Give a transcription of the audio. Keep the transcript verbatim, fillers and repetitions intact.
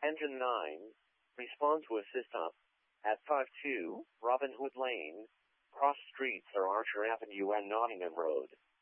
Engine nine, respond to assist up. At five two, Robin Hood Lane, cross streets are Archer Avenue and Nottingham Road.